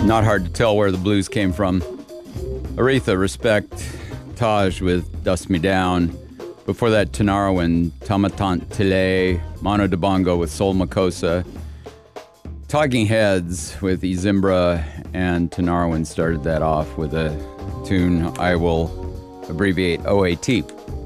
Not hard to tell where the blues came from. Aretha, Respect, Taj with Dust Me Down. Before that, Tanaro and Tamatant Tile, Mano Dibango with Sol Makosa. Talking Heads with Izimbra and Tanarwin started that off with a tune I will abbreviate OAT.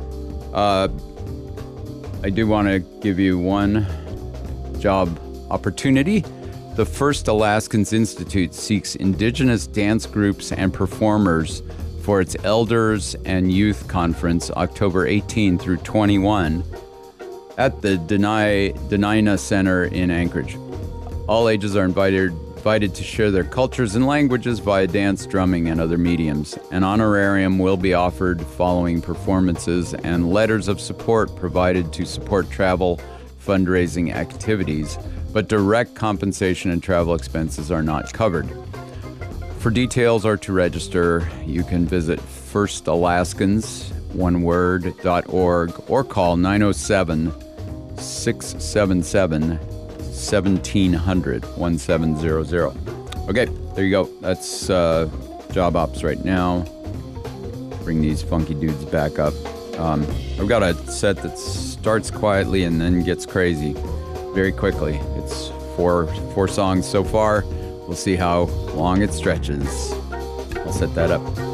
I do want to give you one job opportunity. The First Alaskans Institute seeks indigenous dance groups and performers for its Elders and Youth Conference, October 18 through 21, at the Dena'ina Center in Anchorage. All ages are invited to share their cultures and languages via dance, drumming, and other mediums. An honorarium will be offered following performances and letters of support provided to support travel fundraising activities, but direct compensation and travel expenses are not covered. For details or to register, you can visit firstalaskans.org or call 907-677-1700. Okay, there you go. That's Job Ops right now. Bring these funky dudes back up. I've got a set that starts quietly and then gets crazy very quickly. It's four songs so far. We'll see how long it stretches. I'll set that up.